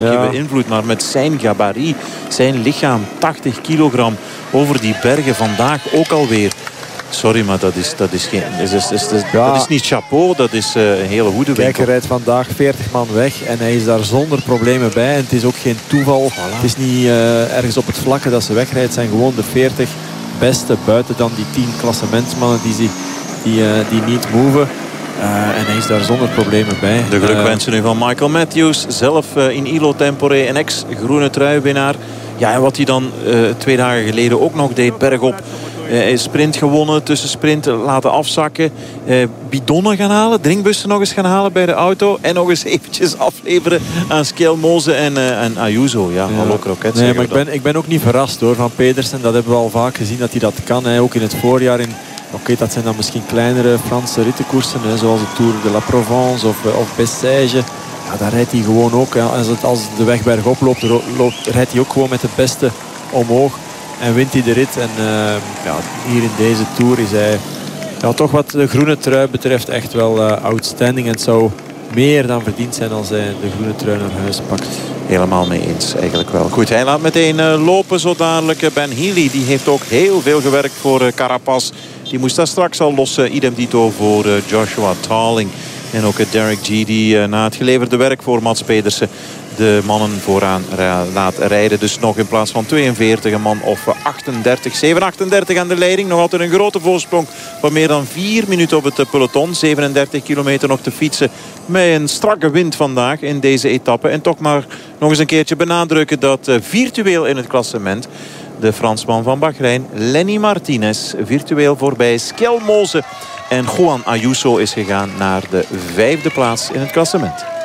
beïnvloed. Maar met zijn gabarit, zijn lichaam, 80 kilogram over die bergen vandaag ook alweer. Sorry, maar dat is niet chapeau, dat is een hele goede winkel. Kijk, hij rijdt vandaag 40 man weg en hij is daar zonder problemen bij. En het is ook geen toeval. Voilà. Het is niet ergens op het vlakke dat ze wegrijdt. Het zijn gewoon de 40 beste buiten dan die 10 klassementsmannen die niet moven. En hij is daar zonder problemen bij. De gelukwensen nu van Michael Matthews. Zelf in Ilo Tempore, een ex-groene truiwinnaar. Ja, en wat hij dan 2 dagen geleden ook nog deed, bergop. Sprint gewonnen, tussen sprint laten afzakken. Bidonnen gaan halen, drinkbussen nog eens gaan halen bij de auto. En nog eens eventjes afleveren aan Skelmoze en Ayuso. Ja, hallo kroket. Nee, maar ik ben ook niet verrast hoor van Pedersen. Dat hebben we al vaak gezien dat hij dat kan. Ook in het voorjaar. Oké, dat zijn dan misschien kleinere Franse rittenkoersen. Zoals de Tour de la Provence of Bessèges. Ja, daar rijdt hij gewoon ook. Als de weg bergop loopt, rijdt hij ook gewoon met de beste omhoog. En wint hij de rit. En hier in deze Tour is hij toch wat de groene trui betreft echt wel outstanding. En het zou meer dan verdiend zijn als hij de groene trui naar huis pakt. Helemaal mee eens eigenlijk wel. Goed, hij laat meteen lopen zo dadelijk. Ben Healy, die heeft ook heel veel gewerkt voor Carapaz. Die moest daar straks al lossen. Idem dito voor Joshua Tarling. En ook Derek G. die na het geleverde werk voor Mats Pedersen de mannen vooraan laat rijden. Dus nog in plaats van 42 een man of 38. 7:38 aan de leiding. Nog altijd een grote voorsprong van meer dan 4 minuten op het peloton. 37 kilometer nog te fietsen met een strakke wind vandaag in deze etappe. En toch maar nog eens een keertje benadrukken dat virtueel in het klassement de Fransman van Bahrein, Lenny Martinez, virtueel voorbij Skelmoze. En Juan Ayuso is gegaan naar de 5e plaats in het klassement.